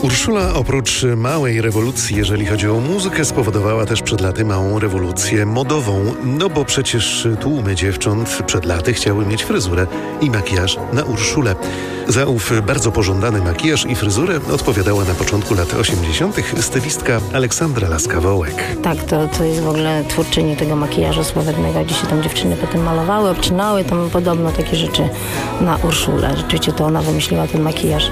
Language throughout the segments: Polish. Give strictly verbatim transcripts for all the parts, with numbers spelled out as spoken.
Urszula oprócz małej rewolucji, jeżeli chodzi o muzykę, spowodowała też przed laty małą rewolucję modową. No bo przecież tłumy dziewcząt przed laty chciały mieć fryzurę i makijaż na Urszulę. Za ów bardzo pożądany makijaż i fryzurę odpowiadała na początku lat osiemdziesiątych stylistka Aleksandra Laska-Wołek. Tak, to, to jest w ogóle twórczyni tego makijażu sławetnego, gdzie się tam dziewczyny potem malowały, obcinały, tam podobno takie rzeczy na Urszulę. Rzeczywiście to ona wymyśliła ten makijaż.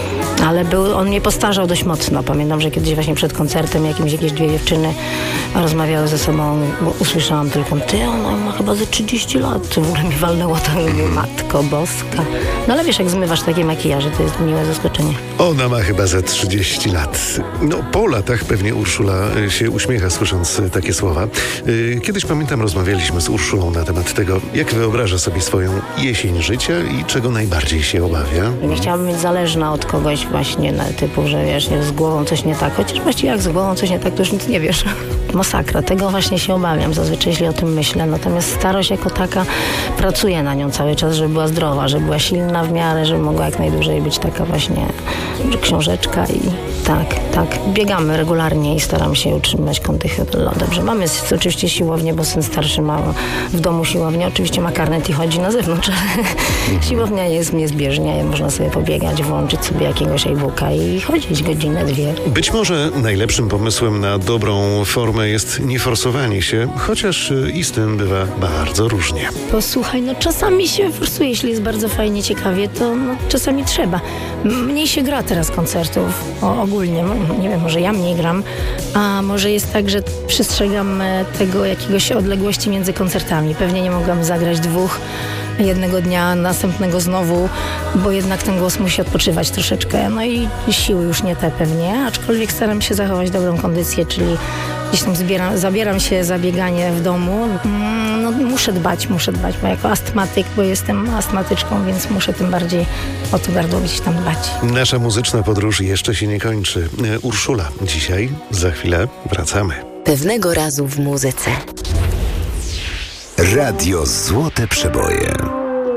Ale był, on mnie postarzał dość mocno. Pamiętam, że kiedyś właśnie przed koncertem jakimś jakieś dwie dziewczyny rozmawiały ze sobą, bo usłyszałam tylko, ty, ona ma chyba ze trzydzieści lat. To w ogóle mi walnęło to, mówię, matko boska. No ale wiesz, jak zmywasz takie makijaże, to jest miłe zaskoczenie. Ona ma chyba ze trzydzieści lat. No po latach pewnie Urszula się uśmiecha, słysząc takie słowa. Kiedyś pamiętam, rozmawialiśmy z Urszulą na temat tego, jak wyobraża sobie swoją jesień życia i czego najbardziej się obawia. Nie chciałabym być zależna od kogoś właśnie na typu, że wiesz, z głową coś nie tak. Chociaż właściwie jak z głową coś nie tak, to już nic nie wiesz. Masakra. Tego właśnie się obawiam zazwyczaj, jeśli o tym myślę. Natomiast starość jako taka, pracuję na nią cały czas, żeby była zdrowa, żeby była silna w miarę, żeby mogła jak najdłużej być taka właśnie książeczka i tak, tak. Biegamy regularnie i staram się utrzymać kondychy dobrze. Mamy oczywiście siłownię, bo syn starszy ma w domu siłownię. Oczywiście ma karnet i chodzi na zewnątrz, ale siłownia jest niezbieżnia. Można sobie pobiegać, włączyć sobie jakiegoś e-booka i chodzić godzinę, dwie. Być może najlepszym pomysłem na dobrą formę jest nieforsowanie się, chociaż i z tym bywa bardzo różnie. Posłuchaj, no czasami się forsuje, jeśli jest bardzo fajnie, ciekawie, to no, czasami trzeba. Mniej się gra teraz koncertów, o, ogólnie, nie wiem, może ja mniej gram, a może jest tak, że przestrzegam tego jakiegoś odległości między koncertami. Pewnie nie mogłam zagrać dwóch jednego dnia, następnego znowu, bo jednak ten głos musi odpoczywać troszeczkę. No i siły już nie te pewnie, aczkolwiek staram się zachować dobrą kondycję, czyli gdzieś tam zbieram, zabieram się za bieganie w domu. No muszę dbać, muszę dbać, bo jako astmatyk, bo jestem astmatyczką, więc muszę tym bardziej o to gardło gdzieś tam dbać. Nasza muzyczna podróż jeszcze się nie kończy. Urszula dzisiaj, za chwilę wracamy. Pewnego razu w muzyce. Radio Złote Przeboje.